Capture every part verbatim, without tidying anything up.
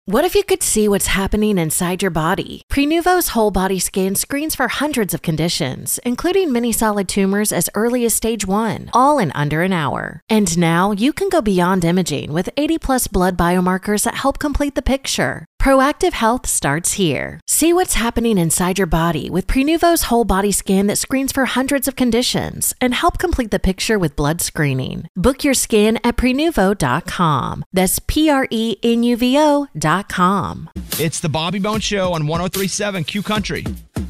What if you could see what's happening inside your body? Prenuvo's whole body scan screens for hundreds of conditions, including many solid tumors as early as stage one, all in under an hour. And now you can go beyond imaging with eighty plus blood biomarkers that help complete the picture. Proactive health starts here. See what's happening inside your body with Prenuvo's whole body scan that screens for hundreds of conditions and help complete the picture with blood screening. Book your scan at prenuvo dot com. That's P R E N U V O dot com. It's the Bobby Bones Show on one oh three point seven Q Country.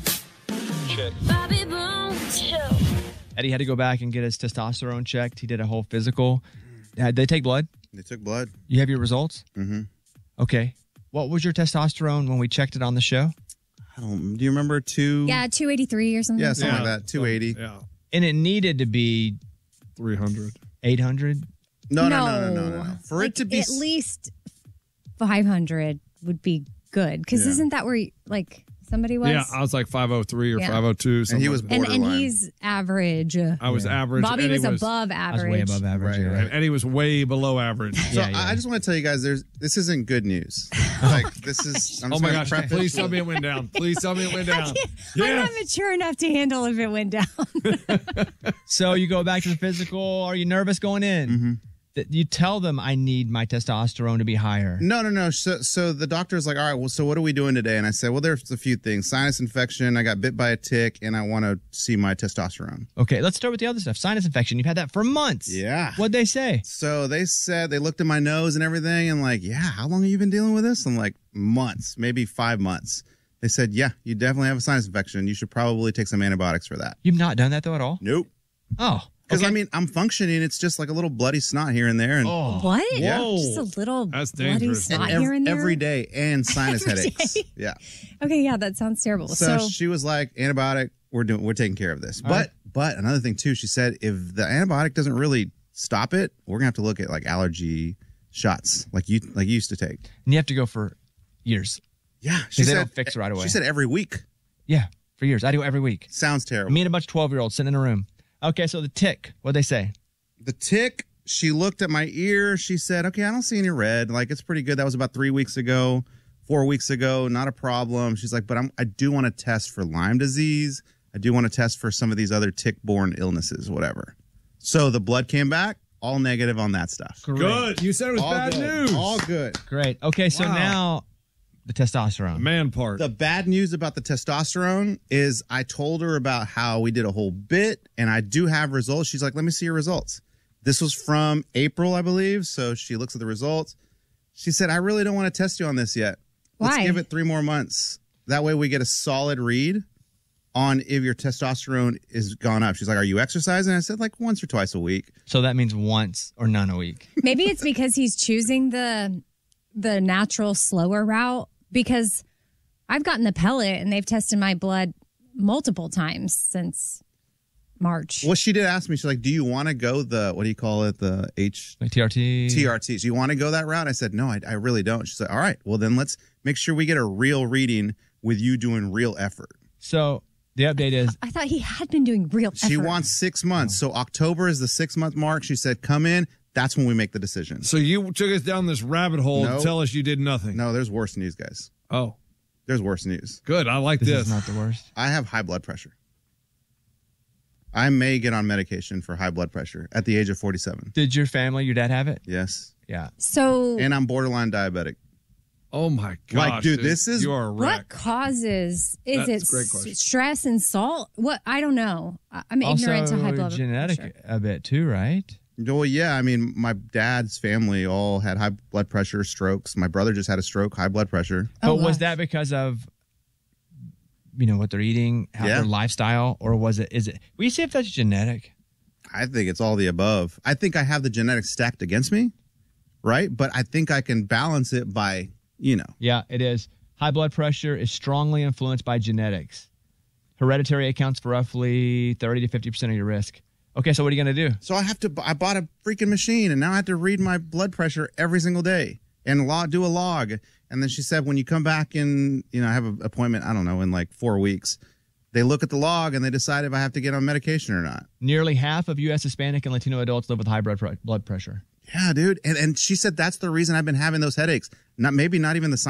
Bobby Bones Show. Eddie had to go back and get his testosterone checked. He did a whole physical. Did they take blood? They took blood. You have your results? Mm-hmm. Okay. What was your testosterone when we checked it on the show? I don't. Do you remember two? Yeah, two eighty-three or something. Yeah, something Yeah. like that. two eighty. Yeah. And it needed to be three hundred. eight hundred? No, no, no, no, no, no, no. For Like, it to be at least five hundred would be good. Because Yeah. isn't that where, you, like, somebody was? Yeah, I was like five oh three or Yeah. five oh two. And something he was like that. and, and borderline. he's average. I was average. Bobby Eddie was, above I was average. way above average. Right, yeah, right. And Eddie was way below average. So Yeah, yeah. I I just want to tell you guys, there's this isn't good news. Like this is. I'm Oh just my gonna gosh! preface Please tell with- me it went down. Please tell me it went down. I'm Yes. not mature enough to handle if it went down. So you go back to the physical. Are you nervous going in? Mm-hmm. That you tell them I need my testosterone to be higher. No, no, no. So, so the doctor's like, all right, well, so what are we doing today? And I said, well, there's a few things. Sinus infection. I got bit by a tick, and I want to see my testosterone. Okay, let's start with the other stuff. Sinus infection. You've had that for months. Yeah. What'd they say? So they said, they looked at my nose and everything, and like, yeah, how long have you been dealing with this? I'm like, months, maybe five months. They said, yeah, you definitely have a sinus infection. You should probably take some antibiotics for that. You've not done that though at all? Nope. Oh. Because, okay. I mean, I'm functioning. It's just like a little bloody snot here and there. And, Oh. What? Yeah. Just a little That's bloody dangerous. and snot ev- here and there? every day, and sinus Every headaches. day? Yeah. Okay, yeah, that sounds terrible. So, So, she was like, antibiotic, we're doing, we're taking care of this. All but, right. but another thing too, she said, if the antibiotic doesn't really stop it, we're gonna have to look at like allergy shots, like you, like you used to take. And you have to go for years. Yeah, she They said. don't fix it right away. She said every week. Yeah, for years. I do it every week. Sounds terrible. Me and a bunch of twelve-year-olds sitting in a room. Okay, so the tick. What'd they say? The tick, she looked at my ear. She said, okay, I don't see any red. Like, it's pretty good. That was about three weeks ago, four weeks ago. Not a problem. She's like, but I'm, I do want to test for Lyme disease. I do want to test for some of these other tick-borne illnesses, whatever. So the blood came back, all negative on that stuff. Good. You said it was All bad good. news. All good. Great. Okay, so Wow. now the testosterone. Man part. The bad news about the testosterone is I told her about how we did a whole bit, and I do have results. She's like, let me see your results. This was from April, I believe. So she looks at the results. She said, I really don't want to test you on this yet. Let's Why? give it three more months. That way we get a solid read on if your testosterone is gone up. She's like, are you exercising? I said, like once or twice a week. So that means once or none a week. maybe it's because he's choosing the the natural, slower route. Because I've gotten the pellet and they've tested my blood multiple times since March. Well, she did ask me, she's like, do you want to go the, what do you call it? The H Like T R T? T R T. Do you want to go that route? I said, no, I, I really don't. She said, all right, well, then let's make sure we get a real reading with you doing real effort. So the update is I thought he had been doing real She effort. wants six months. So October is the six month mark. She said, come in. That's when we make the decision. So you took us down this rabbit hole No. to tell us you did nothing. No, there's worse news, guys. Oh, There's worse news. good. I like this, this. is not the worst. I have high blood pressure. I may get on medication for high blood pressure at the age of forty-seven. Did your family, your dad have it? Yes. Yeah. So And I'm borderline diabetic. Oh my gosh. Like, dude, this is- You are a what wreck. causes, is That's it a great s- question. stress and salt? What? I don't know. I- I'm ignorant also to high blood genetic pressure. a bit too, right? Well, yeah. I mean, my dad's family all had high blood pressure, strokes. My brother just had a stroke, high blood pressure. Oh, but was gosh. that because of, you know, what they're eating, how Yeah. their lifestyle, or was it, is it, will you see if that's genetic? I think it's all the above. I think I have the genetics stacked against me, right? But I think I can balance it by, you know. Yeah, it is. High blood pressure is strongly influenced by genetics. Hereditary accounts for roughly thirty to fifty percent of your risk. Okay, so what are you going to do? So I have to, I bought a freaking machine and now I have to read my blood pressure every single day and log, do a log. And then she said, when you come back in, you know, I have an appointment, I don't know, in like four weeks, they look at the log and they decide if I have to get on medication or not. Nearly half of U S Hispanic and Latino adults live with high blood pre- blood pressure. Yeah, dude. And, and she said, that's the reason I've been having those headaches. Not, maybe not even the